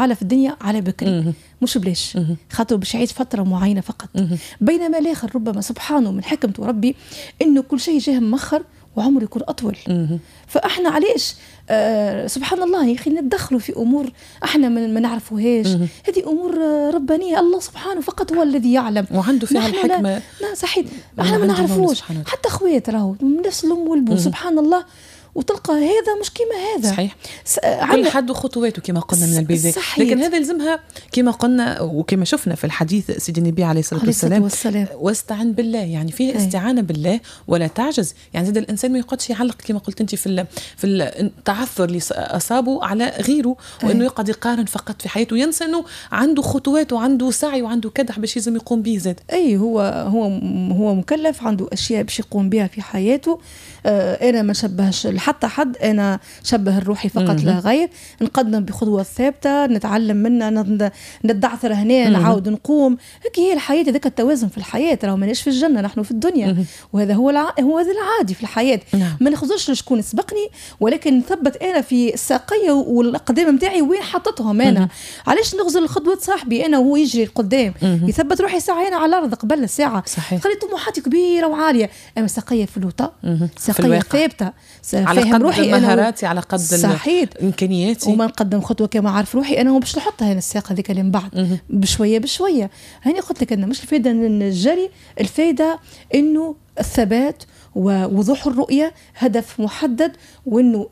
تعالى في الدنيا على بكري مش بلاش، خاطر باش يعيش فترة معينة فقط. بينما الآخر ربما سبحانه من حكمته ربي إنه كل شيء جاه مؤخر وعمره يكون أطول. فإحنا علاش سبحان الله يا أخي ندخلوا في أمور إحنا ما نعرفوهاش. هذه أمور ربانية، الله سبحانه فقط هو الذي يعلم وعنده فيها الحكمة. لا صحيح إحنا ما نعرفوش، حتى أخوات راهو من نفس الأم والبو سبحان الله، وتلقى هذا مش كيما هذا. صحيح. كل حد وخطواته كما قلنا من البداية. لكن هذا يلزمها كما قلنا وكما شفنا في الحديث سيدي النبي عليه الصلاة والسلام واستعن بالله، يعني فيه استعانة بالله ولا تعجز. يعني زاد الإنسان ما يقعدش يعلق كما قلت أنت في التعثر اللي أصابه على غيره، وإنه يقعد يقارن فقط في حياته، ينسى إنه عنده خطوات وعنده سعي وعنده كدح باش يلزم يقوم به زاد. هو مكلف، عنده أشياء باش يقوم بها في حياته. أنا ما شبهش حتى حد، أنا شبه الروحي فقط لا غير. نقدم بخطوة ثابتة، نتعلم منها، ندعثر هنا، نعاود نقوم. هيك هي الحياة، ذاك التوازن في الحياة. راهو ماناش في الجنة، نحن في الدنيا، وهذا هو هذا العادي في الحياة. ما نخزرش لشكون سبقني، ولكن نثبت أنا في الساقية والأقدام متاعي وين حطتهم أنا. علاش نغزر الخطوة صاحبي أنا وهو يجري القدام، يثبت روحي ساعة أنا على الأرض قبل الساعة. خلي طموحاتي كبيرة وعالية، أما ساقية في الوطا، ساقية ثابتة، على قد مهاراتي، على قد إمكانياتي، وما نقدم خطوة كما عارف روحي أنا باش نحطها هنا الساقة ذيك اللي من بعد بشوية بشوية. هاني قلت لك أنا مش الفائدة الجري، الفائدة إنه الثبات ووضوح الرؤية، هدف محدد، وإنه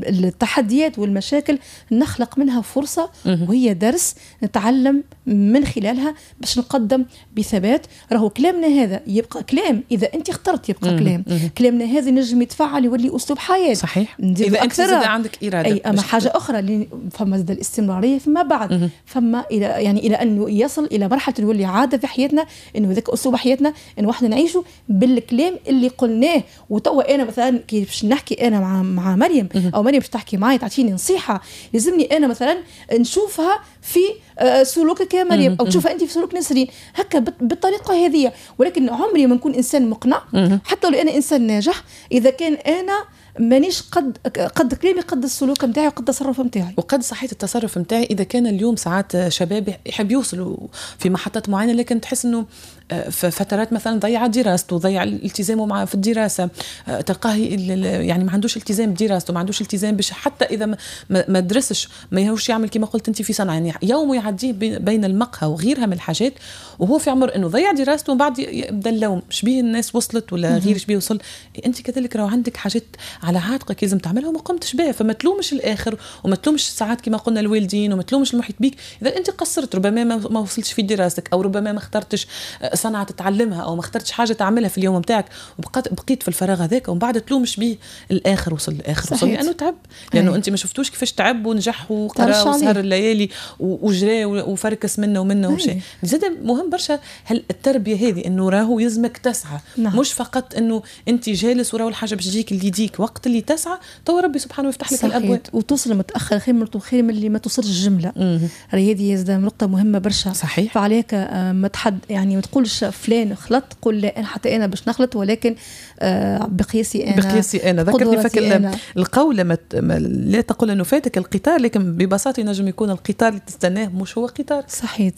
التحديات والمشاكل نخلق منها فرصة وهي درس نتعلم من خلالها باش نقدم بثبات. راهو كلامنا هذا يبقى كلام إذا أنت اخترت يبقى كلام. كلامنا هذا نجم يتفعل يولي أسلوب حياة. صحيح. إذا أنت عندك إرادة. أي أما حاجة أخرى اللي فما زاد الاستمرارية فيما بعد، فما إلى أنه يصل إلى مرحلة يولي عادة في حياتنا، إنه ذاك أسلوب حياتنا، إنه إحنا نعيشه بالكلام اللي قلناه. وتوا أنا مثلا كي باش نحكي أنا مع مريم أو مريم باش تحكي معي تعطيني نصيحة، لازمني أنا مثلا نشوفها في سلوكك يا مريم أو تشوفها أنت في سلوك نسرين هكا بالطريقة هذه. ولكن عمري ما نكون إنسان مقنع حتى لو أنا إنسان ناجح إذا كان أنا مانيش قد كلامي، قد السلوك متاعي، وقد التصرف متاعي، وقد صحيح التصرف متاعي. إذا كان اليوم ساعات شباب يحب يوصلوا في محطات معينة، لكن تحس إنه في فترات مثلا ضيع دراسته، ضيع التزامه مع في الدراسة، تلقاه يعني ما عندوش التزام بدراسته، ما عندوش التزام بش حتى إذا ما درسش ما يهوش يعمل كما قلت أنت في صنعة. يعني يومه يعديه بين المقهى وغيرها من الحاجات وهو في عمر إنه ضيع دراسته، وبعد يبدأ اللوم شبيه الناس وصلت ولا غير شبيه وصل. أنت كذلك لو عندك حاجات على عاتقك لازم تعملها وما قمتش بها، فما تلومش الآخر وما تلومش ساعات كما قلنا الوالدين وما تلومش المحيط بيك. إذا أنت قصرت ربما ما وصلتش في دراستك، أو ربما ما اخترتش صنعة تتعلمها، أو ما اخترتش حاجة تعملها في اليوم متاعك وبقيت في الفراغ هذاك، ومن بعد تلومش بيه الآخر وصل الآخر وصل لأنه تعب، لأنه أنت ما شفتوش كيفاش تعب ونجح وقرأ وسهر الليالي وجرى وفركس منه ومنه وشيء. زاد مهم برشا التربية هذه، إنه راهو يلزمك تسعى، مش فقط إنه أنت جالس وراهو الحاجة باش تجيك اللي يديك. وقت اللي تسعى تو ربي سبحانه يفتح لك الأبواب. وتوصل متأخر خير من اللي ما توصلش الجملة. هذه زاد نقطة مهمة برشا. صحيح. فعليك ما يعني ما تقولش فلان خلط، قل لا حتى أنا باش نخلط، ولكن بقياسي أنا ذكرني فكر القول لا تقول أنه فاتك القطار، لكن ببساطة نجم يكون القطار اللي تستناه مش هو قطار. صحيح.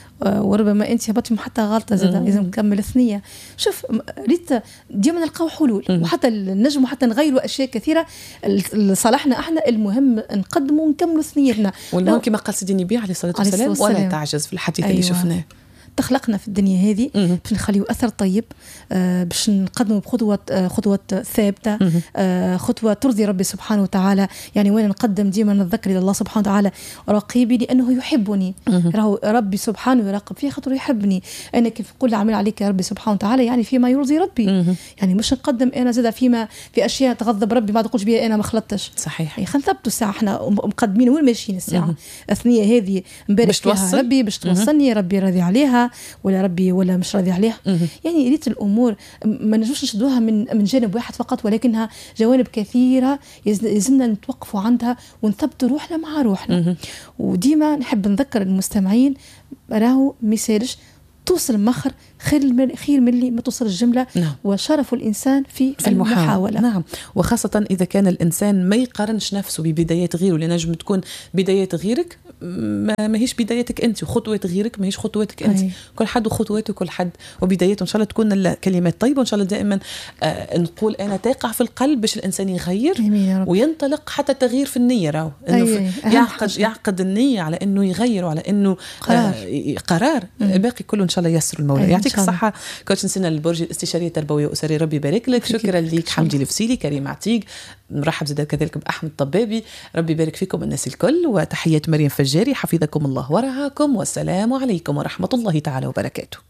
وربما انت هبطتي حتى غلطه زاد لازم نكمل ثنيه. شوف ريت ديما نلقاو حلول، وحتى نجم حتى نغيروا اشياء كثيره لصالحنا احنا. المهم نقدموا ونكملوا ثنيتنا. والمهم كما قال سيدي النبي عليه الصلاه والسلام ولا تعجز في الحديث اللي شفناه. تخلقنا في الدنيا هذه باش نخليو أثر طيب، باش نقدموا خطوة ثابتة، خطوة ترضي ربي سبحانه وتعالى. يعني وين نقدم ديما نتذكر إلى الله سبحانه وتعالى رقيبي لأنه يحبني. راهو ربي سبحانه يراقب فيه خاطر يحبني. أنا كيف نقول عمل عليك يا ربي سبحانه وتعالى يعني فيما يرضي ربي. يعني مش نقدم أنا زاد في أشياء تغضب ربي ما تقولش بيها أنا ما خلطتش. صحيح. يعني خلينا نثبتوا الساعة، احنا مقدمين وين ماشيين الساعة الثانية هذه نبارك فيها ربي باش توصلني، ربي راضي عليها ولا ربي ولا مش راضي عليها. يعني ريت الأمور ما نجوش نشدوها من جانب واحد فقط، ولكنها جوانب كثيرة يلزمنا نتوقفوا عندها ونثبتوا روحنا مع روحنا. وديما نحب نذكر المستمعين راهو ميسالش توصل مخر خير من اللي ما توصل الجملة. نعم. وشرف الإنسان في المحاولة. نعم. وخاصة إذا كان الإنسان ما يقارنش نفسه ببدايات غيره، لأن نجم تكون بدايات غيرك ما هيش بدايتك أنت، وخطوات غيرك ما هيش خطواتك أنت. كل حد وخطواته، كل حد وبدايته. إن شاء الله تكون الكلمات طيبة، وإن شاء الله دائما نقول أنا تقع في القلب باش الإنسان يغير وينطلق حتى التغيير في النية. راهو إنه يعقد النية على إنه يغير وعلى إنه قرار باقي كله إن شاء الله يسر المولى. يعطيك الصحة كوتش نسينا البرج الاستشارية التربوية وأسرية، ربي يبارك لك. شكرا لك حمدي الفسيلي، كريم عتيق، مرحب زاد كذلك بأحمد طبابي. ربي يبارك فيكم الناس الكل، وتحيات مريم فجاري، حفظكم الله ورعاكم، والسلام عليكم ورحمة الله تعالى وبركاته.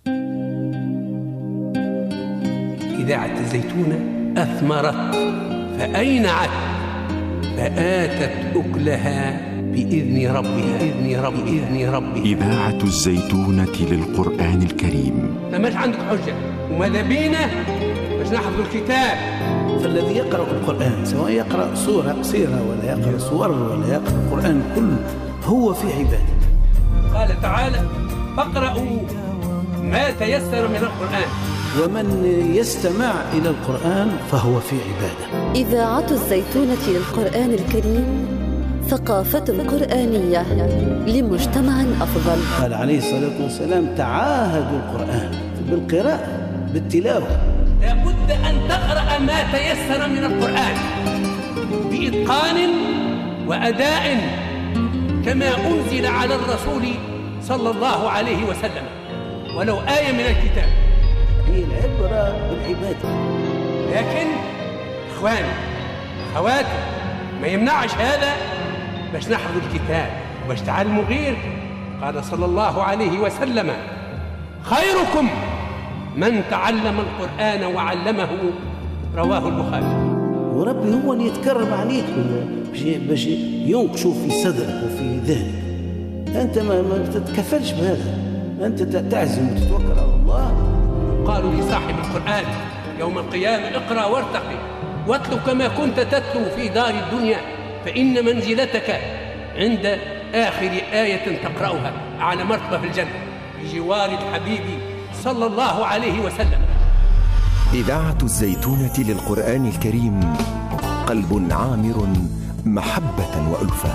إذاعة الزيتونة أثمرت فأين عد فآتت أكلها بإذن ربها. إذاعة الزيتونة للقرآن الكريم. فماش عندك حجة وماذا بينا باش نحفظ الكتاب. فالذي يقرأ القرآن سواء يقرأ سورة قصيرة ولا يقرأ سور ولا يقرأ القرآن كله هو في عبادة. قال تعالى فاقرأوا ما تيسر من القرآن. ومن يستمع إلى القرآن فهو في عبادة. إذاعة الزيتونة للقرآن الكريم، ثقافة قرآنية لمجتمع أفضل. قال عليه الصلاة والسلام تعاهدوا القرآن بالقراءة بالتلاوة. لابد أن تقرأ ما تيسر من القرآن بإتقان وأداء كما أنزل على الرسول صلى الله عليه وسلم، ولو آية من الكتاب. هي العبرة بالعبادة. لكن إخواني أخواتي ما يمنعش هذا باش نحفظ الكتاب وباش تعلموا غير. قال صلى الله عليه وسلم خيركم من تعلم القرآن وعلمه، رواه البخاري. وربي هو اللي يتكرم عليك باش ينقشوا في صدرك وفي ذهنك. أنت ما تتكفلش بهذا، أنت تعزم وتتوكل على الله. قالوا لصاحب القرآن يوم القيامة اقرأ وارتقي واتلو كما كنت تتلو في دار الدنيا، فإن منزلتك عند آخر آية تقرأها على مرتبة في الجنة بجوار الحبيب صلى الله عليه وسلم. إذاعة الزيتونة للقرآن الكريم، قلب عامر محبة وألفة.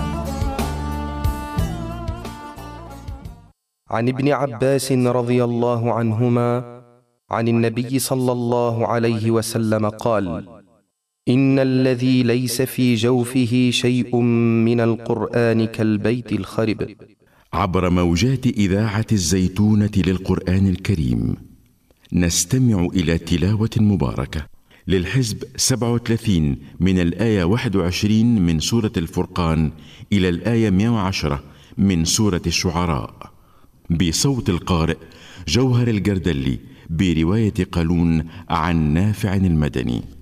عن ابن عباس رضي الله عنهما عن النبي صلى الله عليه وسلم قال: إن الذي ليس في جوفه شيء من القرآن كالبيت الخرب. عبر موجات إذاعة الزيتونة للقرآن الكريم نستمع إلى تلاوة مباركة للحزب 37 من الآية 21 من سورة الفرقان إلى الآية 110 من سورة الشعراء، بصوت القارئ جوهر الجردلي، برواية قالون عن نافع المدني.